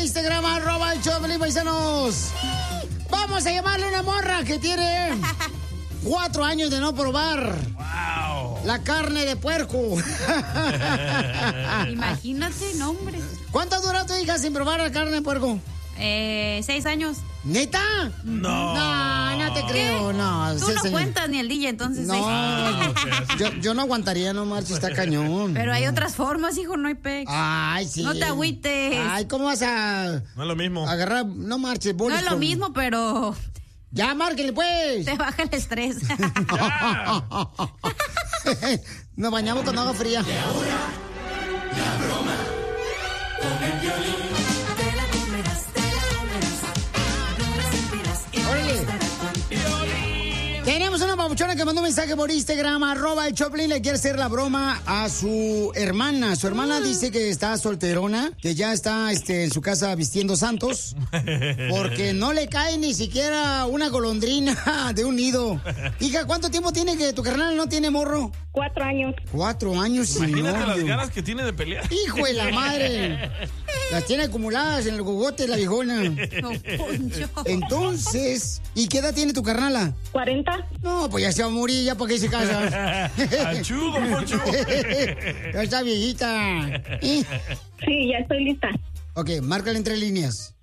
Instagram, @el paisanos. Vamos a llamarle a una morra que tiene 4 años de no probar. Wow. La carne de puerco. Imagínate, no, hombre. ¿Cuánto duró tu hija sin probar la carne de puerco? 6 años. ¿Neta? No. No te creo, no. Tú no cuentas ni el DJ, entonces. No, yo no aguantaría, no marches, está cañón. Pero hay otras formas, hijo, no hay pex. Ay, sí. No te agüites. Ay, ¿cómo vas a No es lo mismo. agarrar? No marches, No es lo mismo, pero Ya, márquenle, pues. te baja el estrés. Nos bañamos con agua fría. Y ahora, la broma con el Piolín. Te la comerás, no sentirás y Órale. estará con Tenemos una papuchona que mandó un mensaje por Instagram, @el Choplin, le quiere hacer la broma a su hermana. Su hermana dice que está solterona, que ya está en su casa vistiendo santos, porque no le cae ni siquiera una golondrina de un nido. Hija, ¿cuánto tiempo tiene que tu carnal no tiene morro? 4 años. 4 años sin Imagínate las novio. ganas que tiene de pelear. ¡Hijo de la madre! Las tiene acumuladas en el gogote de la viejona. No, Poncho. Entonces, ¿y qué edad tiene tu carnala? 40. No, pues ya se va a morir, ya para qué se casa. Achú, don Poncho. Ya está viejita. ¿Eh? Sí, ya estoy lista. Ok, márcale entre líneas.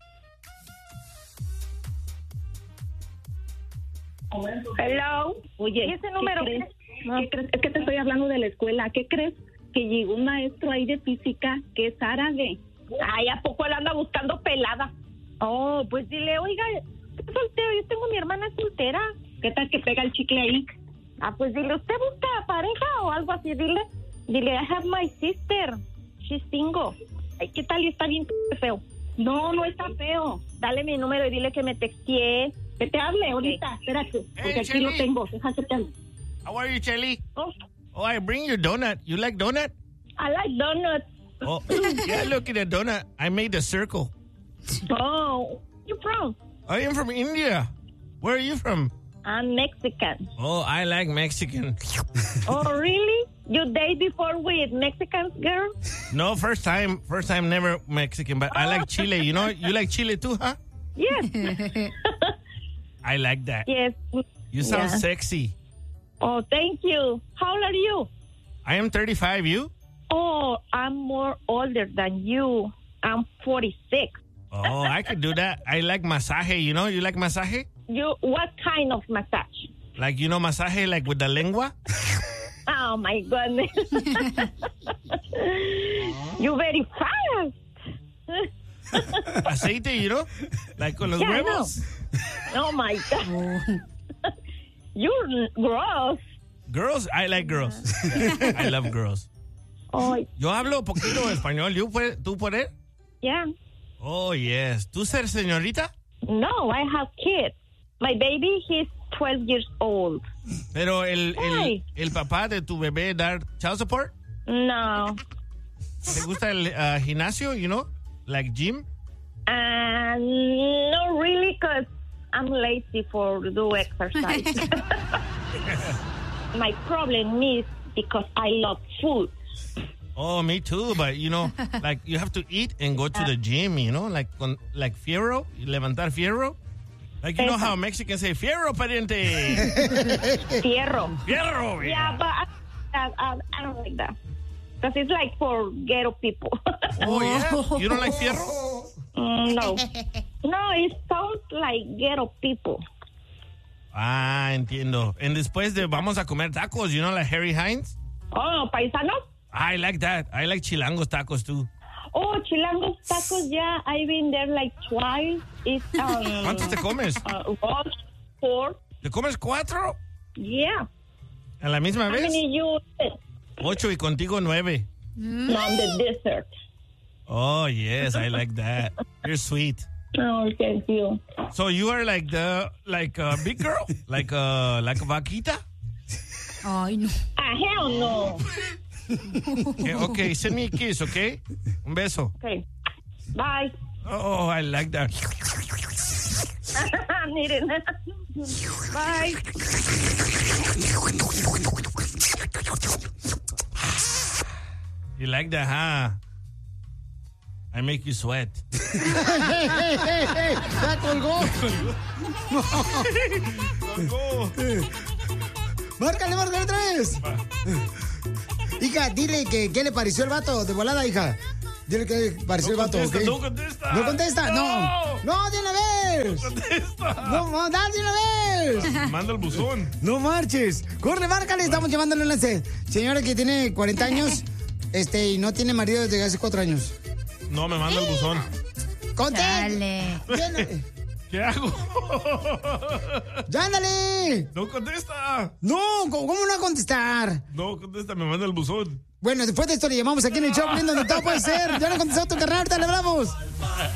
Hello. Oye, ¿y ese número? ¿qué crees? ¿Qué crees? Es que te estoy hablando de la escuela. ¿Qué crees? Que llegó un maestro ahí de física que es árabe. Ay, ¿a poco él anda buscando pelada? Oh, pues dile, oiga, estoy soltero, yo tengo mi hermana soltera. ¿Qué tal que pega el chicle ahí? Ah, pues dile, ¿usted busca pareja o algo así? Dile, I have my sister, she's single. Ay, ¿qué tal? Y está bien feo. No, no está feo. Dale mi número y dile que me texteé. Que te hable ahorita. Espérate, porque aquí lo tengo. Deja que te hable. How are you, Chelly? Oh, Oh, I bring you donut. You like donut? I like donuts. Oh, yeah, look at the donut. I made the circle. Oh, you from? I am from India. Where are you from? I'm Mexican. Oh, I like Mexican. Oh, really? You date before with Mexican girl? No, first time, never Mexican, but I like Chile. You know, you like Chile too, huh? Yes. I like that. Yes. You sound Yeah. sexy. Oh, thank you. How old are you? I am 35. You? Oh, I'm more older than you. I'm 46. Oh, I could do that. I like masaje. You know, you like masaje? What kind of massage? Like, you know, masaje like with the lengua? Oh, my goodness. You're very fast. Aceite, you know? Like con los Yeah, I huevos. Oh, my God. You're gross. Girls, I like girls. I love girls. Oh, Yo hablo poquito español. ¿Tú puedes? yeah. Oh, yes. ¿Tú ser señorita? No, I have kids. My baby, he's 12 years old. Pero el Why? papá de tu bebé dar child support? No. ¿Te gusta el gimnasio, you know? Like gym? No, really, because I'm lazy for do exercise. My problem is because I love food. Oh, me too. But, you know, like you have to eat and go to the gym, you know? Like fierro, levantar fierro. Like, you know how Mexicans say, fierro, pariente. Fierro. Fierro. Yeah, but I don't like that. Because it's like for ghetto people. Oh, yeah? You don't like fierro? No. No, it sounds like ghetto people. Ah, entiendo. And después de vamos a comer tacos, you know, like Harry Hines? Oh, paisanos? I like that. I like chilangos tacos too. Oh, Chilangos tacos, yeah. I've been there like twice. It's, ¿Cuántos te comes? Ross, 4. ¿Te comes 4? Yeah. ¿A la misma How vez? many you eat? 8 y contigo 9. On the dessert. Oh, yes, I like that. You're sweet. Oh, thank you. So you are like a big girl? like a vaquita? Ay, no. Hell no. Okay, send me a kiss, okay? Un beso. Okay. Bye. Oh, I like that. I need it. Bye. You like that, huh? I make you sweat. ¡Ya colgó! Colgó. Márcale otra vez. Hija, dile que qué le pareció el vato de volada, hija. Dile que le pareció el vato, ¿ok? No contesta. No contesta, no. No, de una vez. Contesta. No, dale de una vez. Manda el buzón. No marches. Corre, márcale, estamos llevándole un lance. Señora que tiene 40 años, y no tiene marido desde hace 4 años. No, me manda el buzón. ¡Contesta! Dale. ¿Qué hago? ¡Ya, ándale! No contesta. No, ¿cómo no va a contestar? No contesta, me manda el buzón. Bueno, después de esto le llamamos aquí en el Choplin, donde todo puede ser. Ya no contestó tu carnal, ahorita le hablamos.